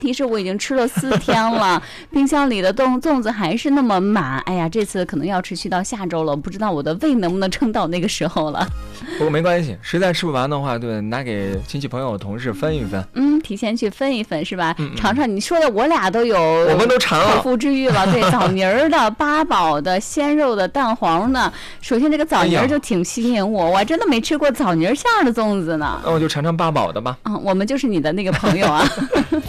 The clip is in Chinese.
提示我已经吃了4天了，冰箱里的粽子还是那么满。哎呀，这次可能要持续到下周了，不知道我的胃能不能撑到那个时候了。 不过没关系，实在吃不完的话，对，拿给亲戚朋友同事分一分。 提前去分一分是吧？尝尝，你说的我俩都有， 我们都馋了， 口腹之欲了。对，枣泥儿的、八宝的、鲜肉的、蛋黄的。首先这个枣泥儿就挺吸引我，还真的没吃过枣泥儿馅的粽子呢。 那我就尝尝八宝的吧。 我们就是你的那个朋友啊。